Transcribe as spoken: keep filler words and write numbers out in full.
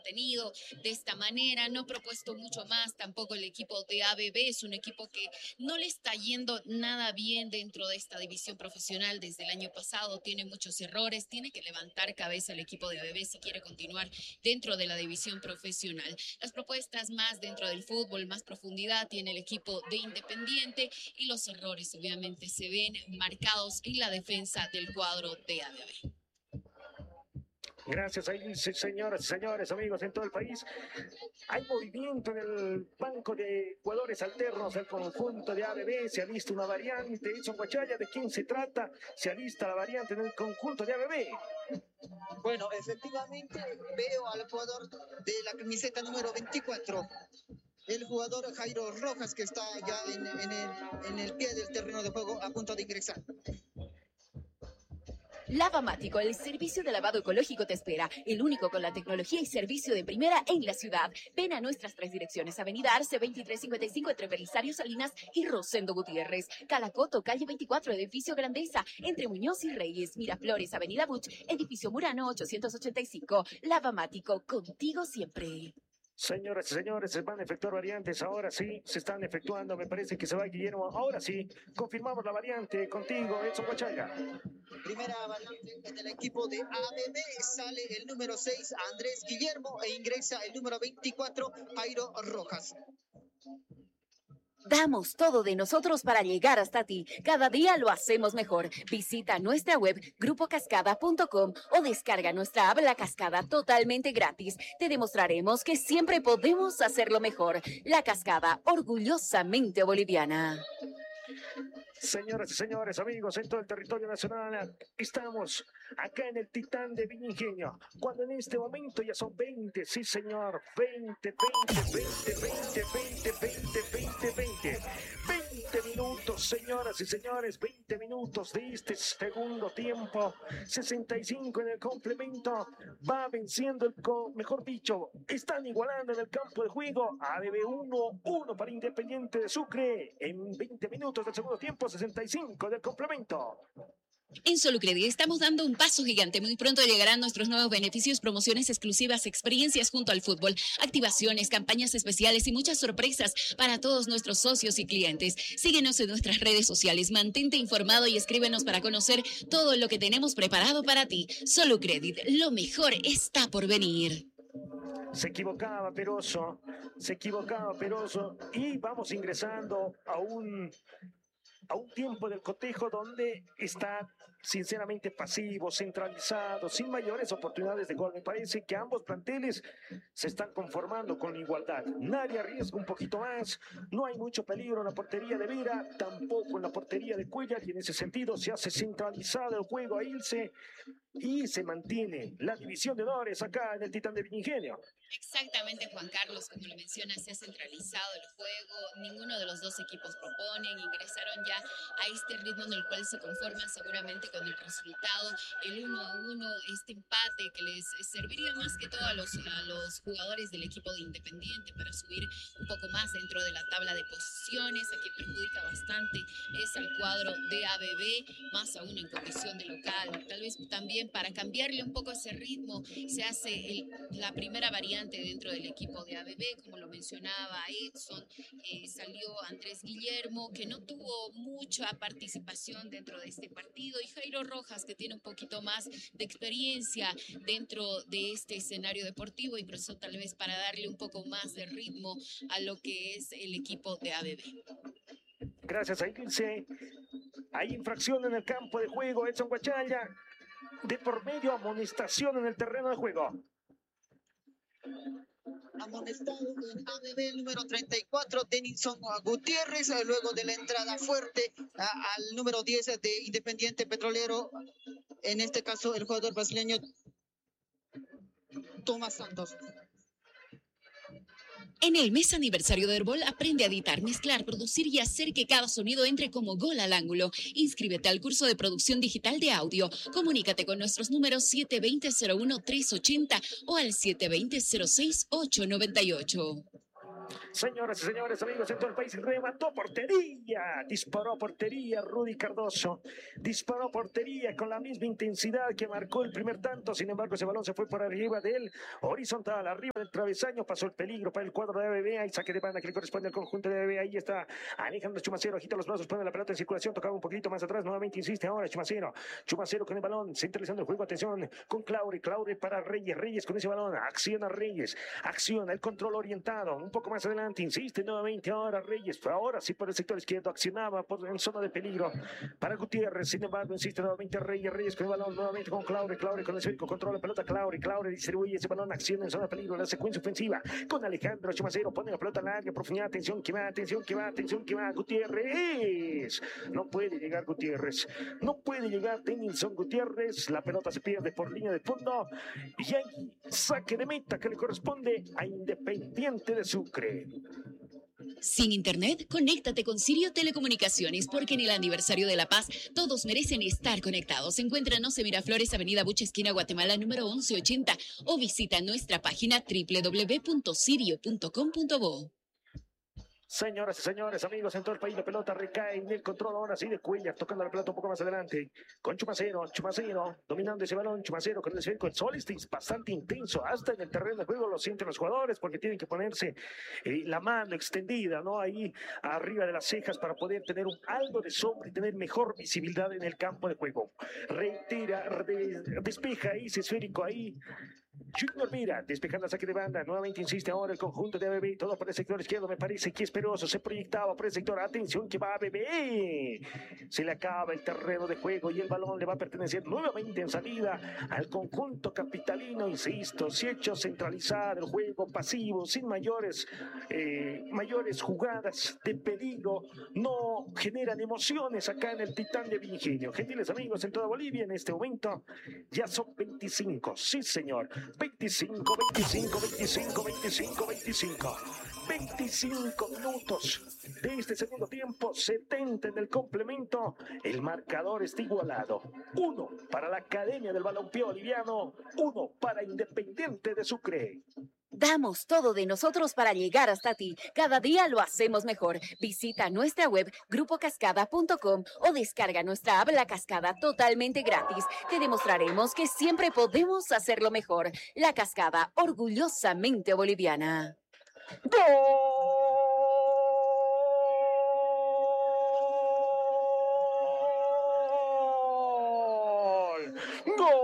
mantenido de esta manera, no ha propuesto mucho más. Tampoco el equipo de A B B es un equipo que no le está yendo nada bien dentro de esta división profesional desde el año pasado, tiene muchos errores, tiene que levantar cabeza el equipo de A B B si quiere continuar dentro de la división profesional. Las propuestas más dentro del fútbol, más profundidad tiene el equipo de Independiente y los errores obviamente se ven marcados en la defensa del cuadro de A B B. Gracias ahí, señoras y señores, amigos en todo el país. Hay movimiento en el banco de jugadores alternos del conjunto de A B B. Se alista una variante. Edson Guachalla, ¿de quién se trata? Se alista la variante en el conjunto de A B B. Bueno, efectivamente veo al jugador de la camiseta número veinticuatro. El jugador Jairo Rojas, que está ya en, en, el, en el pie del terreno de juego a punto de ingresar. Lavamático, el servicio de lavado ecológico te espera, el único con la tecnología y servicio de primera en la ciudad. Ven a nuestras tres direcciones, Avenida Arce veintitrés cincuenta y cinco entre Belisario Salinas y Rosendo Gutiérrez, Calacoto, calle veinticuatro, edificio Grandeza, entre Muñoz y Reyes, Miraflores, Avenida Buch, edificio Murano ochocientos ochenta y cinco. Lavamático, contigo siempre. Señoras y señores, se van a efectuar variantes, ahora sí, se están efectuando, me parece que se va Guillermo, ahora sí, confirmamos la variante contigo, Edson Guachalla. Primera variante en el equipo de A B B, sale el número seis, Andrés Guillermo, e ingresa el número veinticuatro, Jairo Rojas. Damos todo de nosotros para llegar hasta ti. Cada día lo hacemos mejor. Visita nuestra web grupo cascada punto com o descarga nuestra app La Cascada totalmente gratis. Te demostraremos que siempre podemos hacerlo mejor. La Cascada, orgullosamente boliviana. Señoras y señores, amigos en todo el territorio nacional, estamos acá en el Titán de Viña, cuando en este momento ya son veinte, sí señor, veinte, veinte, veinte, veinte, veinte, veinte, veinte, veinte, veinte minutos, señoras y señores, veinte minutos de este segundo tiempo, sesenta y cinco en el complemento, va venciendo el, mejor dicho, están igualando en el campo de juego, A B B uno, uno para Independiente de Sucre, en veinte minutos del segundo tiempo, sesenta y cinco del complemento. En Solucredit estamos dando un paso gigante. Muy pronto llegarán nuestros nuevos beneficios, promociones exclusivas, experiencias junto al fútbol, activaciones, campañas especiales y muchas sorpresas para todos nuestros socios y clientes. Síguenos en nuestras redes sociales, mantente informado y escríbenos para conocer todo lo que tenemos preparado para ti. Solucredit, lo mejor está por venir. Se equivocaba Peroso, se equivocaba Peroso y vamos ingresando a un... a un tiempo del cotejo donde está sinceramente pasivo, centralizado, sin mayores oportunidades de gol. Me parece que ambos planteles se están conformando con igualdad. Nadie arriesga un poquito más, no hay mucho peligro en la portería de Vera, tampoco en la portería de Cuellar, y en ese sentido se hace centralizado el juego a Ilse y se mantiene la división de honores acá en el Titán de Viña. Exactamente, Juan Carlos, como lo mencionas, se ha centralizado el juego, ninguno de los dos equipos proponen, ingresaron ya a este ritmo en el cual se conforman seguramente con el resultado, el uno a uno, este empate que les serviría más que todo a los, a los jugadores del equipo de Independiente para subir un poco más dentro de la tabla de posiciones. A quien perjudica bastante es al cuadro de A B B, más aún en condición de local. Tal vez también para cambiarle un poco ese ritmo se hace el, la primera variante dentro del equipo de A B B, como lo mencionaba Edson, eh, salió Andrés Guillermo, que no tuvo mucha participación dentro de este partido, y Jairo Rojas, que tiene un poquito más de experiencia dentro de este escenario deportivo, y por eso tal vez para darle un poco más de ritmo a lo que es el equipo de A B B. Gracias, ahí dice, hay infracción en el campo de juego, Edson Guachalla, de por medio amonestación en el terreno de juego. Amonestado en A B B el número treinta y cuatro, Denison Gutiérrez, luego de la entrada fuerte a, al número diez de Independiente Petrolero, en este caso el jugador brasileño Tomás Santos. En el mes aniversario de Herbol, aprende a editar, mezclar, producir y hacer que cada sonido entre como gol al ángulo. Inscríbete al curso de producción digital de audio. Comunícate con nuestros números siete dos cero, cero uno tres ocho cero o al siete dos cero, cero seis ocho nueve ocho. Señoras y señores, amigos en todo el país, remató portería, disparó portería Rudy Cardoso, disparó portería con la misma intensidad que marcó el primer tanto. Sin embargo, ese balón se fue por arriba del horizontal, arriba del travesaño, pasó el peligro para el cuadro de A B B. Hay saque de banda que le corresponde al conjunto de A B B. Ahí está Alejandro Chumacero, agita los brazos, pone la pelota en circulación, tocaba un poquito más atrás, nuevamente insiste ahora Chumacero, Chumacero con el balón, centralizando el juego, atención con Claure, Claure para Reyes, Reyes con ese balón, acciona Reyes, acciona el control orientado, un poco más adelante, insiste nuevamente ahora Reyes, ahora sí por el sector izquierdo, accionaba por, en zona de peligro para Gutiérrez, sin embargo insiste nuevamente Reyes, Reyes con el balón, nuevamente con Claure, Claure con el esférico, controla la pelota, Claure, Claure distribuye ese balón, acciona en zona de peligro, la secuencia ofensiva con Alejandro Chumacero, pone la pelota larga, profundidad, atención que va, atención que va, atención que va, Gutiérrez, no puede llegar Gutiérrez, no puede llegar Denilson Gutiérrez, la pelota se pierde por línea de fondo y hay saque de meta que le corresponde a Independiente de Sucre. Sin internet, conéctate con Sirio Telecomunicaciones, porque en el aniversario de La Paz todos merecen estar conectados. Encuéntranos en Miraflores, Avenida Bucha, esquina Guatemala, número once ochenta, o visita nuestra página doble u doble u doble u punto sirio punto com punto bo. Señoras y señores, amigos en todo el país, la pelota recae en el control ahora sí de Cuellar, tocando la pelota un poco más adelante, con Chumacero, Chumacero, dominando ese balón, Chumacero con el esférico, el sol está bastante intenso, hasta en el terreno de juego lo sienten los jugadores, porque tienen que ponerse eh, la mano extendida, ¿no? Ahí arriba de las cejas para poder tener un, algo de sombra y tener mejor visibilidad en el campo de juego. Reitera, de, despeja ese esférico ahí, Junior Mira, despejando el saque de banda, nuevamente insiste ahora el conjunto de A B B, todo por el sector izquierdo, me parece que Esperoso se proyectaba por el sector, atención que va A B B, se le acaba el terreno de juego y el balón le va a pertenecer nuevamente en salida al conjunto capitalino, insisto, si hecho centralizar el juego pasivo, sin mayores, eh, mayores jugadas de peligro, no generan emociones acá en el Titán de Virginio. Gentiles amigos en toda Bolivia, en este momento ya son veinticinco, sí señor, veinticinco, veinticinco, veinticinco, veinticinco, veinticinco. veinticinco minutos de este segundo tiempo, setenta en el complemento. El marcador está igualado. Uno para la Academia del Balompié Boliviano, uno para Independiente de Sucre. Damos todo de nosotros para llegar hasta ti. Cada día lo hacemos mejor. Visita nuestra web grupo cascada punto com o descarga nuestra app La Cascada totalmente gratis. Te demostraremos que siempre podemos hacerlo mejor. La Cascada, orgullosamente boliviana. ¡Gol! ¡Gol!